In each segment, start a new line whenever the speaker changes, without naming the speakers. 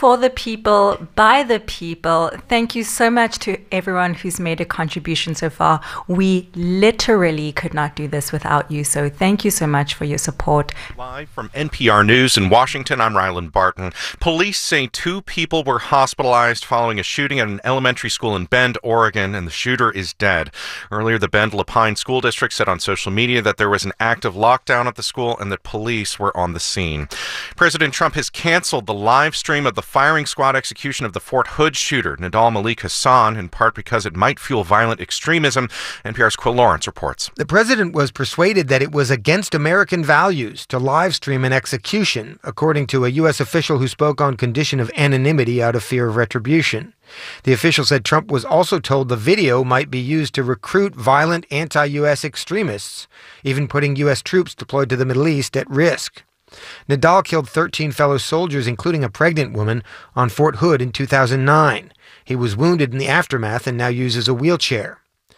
for the people, by the people. Thank you so much to everyone who's made a contribution so far. We literally could not do this without you, so thank you so much for your support.
Live from NPR News in Washington, I'm Ryland Barton. Police say 2 people were hospitalized following a shooting at an elementary school in Bend, Oregon, and the shooter is dead. Earlier, the Bend Lapine School District said on social media that there was an active lockdown at the school and that police were on the scene. President Trump has canceled the live stream of the firing squad execution of the Fort Hood shooter, Nidal Malik Hasan, in part because it might fuel violent extremism. NPR's Quill Lawrence reports.
The president was persuaded that it was against American values to live stream an execution, according to a U.S. official who spoke on condition of anonymity out of fear of retribution. The official said Trump was also told the video might be used to recruit violent anti-U.S. extremists, even putting U.S. troops deployed to the Middle East at risk. Nidal killed 13 fellow soldiers, including a pregnant woman, on Fort Hood in 2009. He was wounded in the aftermath and now uses a wheelchair.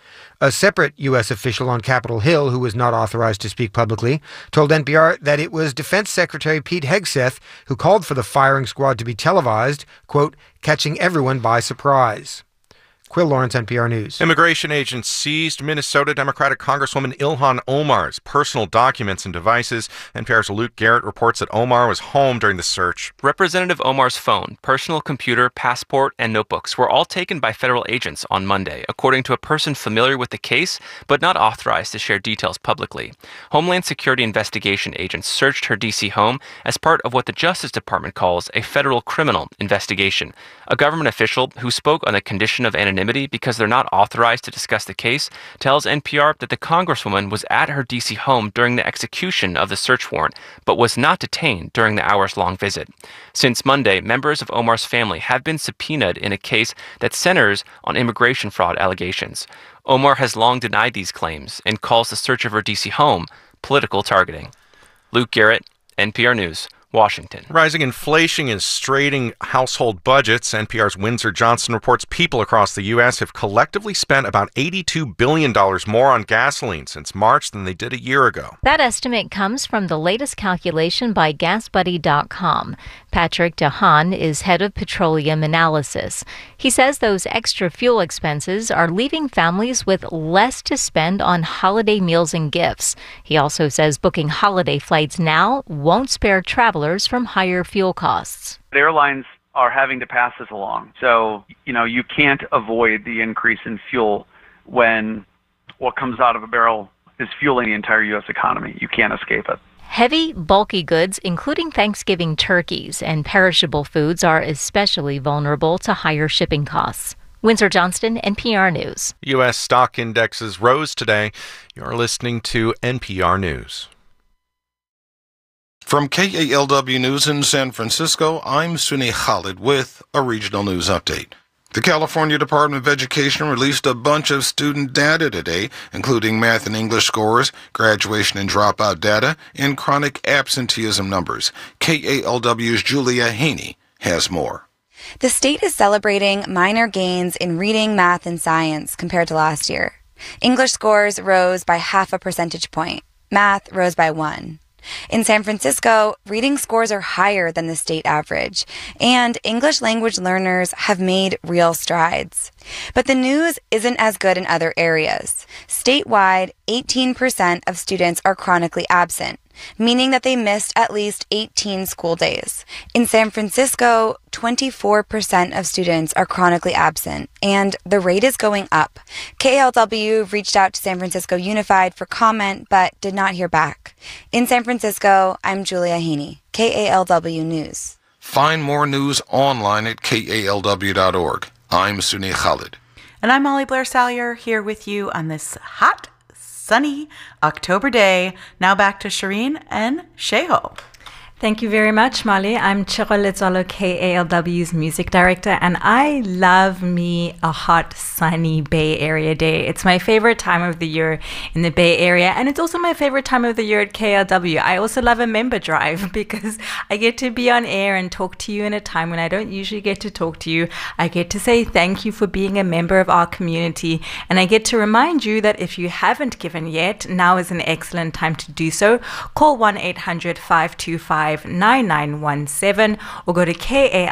A separate U.S. official on Capitol Hill, who was not authorized to speak publicly, told NPR that it was Defense Secretary Pete Hegseth who called for the firing squad to be televised, quote, catching everyone by surprise. Quill Lawrence, NPR News.
Immigration agents seized Minnesota Democratic Congresswoman Ilhan Omar's personal documents and devices. NPR's Luke Garrett reports that Omar was home during the search.
Representative Omar's phone, personal computer, passport, and notebooks were all taken by federal agents on Monday, according to a person familiar with the case but not authorized to share details publicly. Homeland Security investigation agents searched her D.C. home as part of what the Justice Department calls a federal criminal investigation. A government official who spoke on the condition of anonymity because they're not authorized to discuss the case tells NPR that the Congresswoman was at her D.C. home during the execution of the search warrant, but was not detained during the hours-long visit. Since Monday, members of Omar's family have been subpoenaed in a case that centers on immigration fraud allegations. Omar has long denied these claims and calls the search of her D.C. home political targeting. Luke Garrett, NPR News, Washington.
Rising inflation is straining household budgets. NPR's Windsor Johnson reports people across the U.S. have collectively spent about $82 billion more on gasoline since March than they did a year ago.
That estimate comes from the latest calculation by GasBuddy.com. Patrick DeHaan is head of petroleum analysis. He says those extra fuel expenses are leaving families with less to spend on holiday meals and gifts. He also says booking holiday flights now won't spare travelers from higher fuel costs.
The airlines are having to pass this along. So, you can't avoid the increase in fuel when what comes out of a barrel is fueling the entire U.S. economy. You can't escape it.
Heavy, bulky goods, including Thanksgiving turkeys and perishable foods, are especially vulnerable to higher shipping costs. Windsor Johnston, NPR News.
U.S. stock indexes rose today. You're listening to NPR News.
From KALW News in San Francisco, I'm Suni Khalid with a regional news update. The California Department of Education released a bunch of student data today, including math and English scores, graduation and dropout data, and chronic absenteeism numbers. KALW's Julia Haney has more.
The state is celebrating minor gains in reading, math, and science compared to last year. English scores rose by 0.5 percentage point. Math rose by 1. In San Francisco, reading scores are higher than the state average, and English language learners have made real strides. But the news isn't as good in other areas. Statewide, 18% of students are chronically absent, meaning that they missed at least 18 school days. In San Francisco, 24% of students are chronically absent, and the rate is going up. KALW reached out to San Francisco Unified for comment, but did not hear back. In San Francisco, I'm Julia Haney, KALW News.
Find more news online at KALW.org. I'm Suni Khalid.
And I'm Molly Blair Salyer here with you on this hot, sunny October day. Now back to Shireen and Sheho.
Thank you very much, Molly. I'm Chiro Letsolo, KALW's music director, and I love me a hot, sunny Bay Area day. It's my favorite time of the year in the Bay Area, and it's also my favorite time of the year at KALW. I also love a member drive because I get to be on air and talk to you in a time when I don't usually get to talk to you. I get to say thank you for being a member of our community, and I get to remind you that if you haven't given yet, now is an excellent time to do so. Call 1-800-525-9917 or go to KALW.org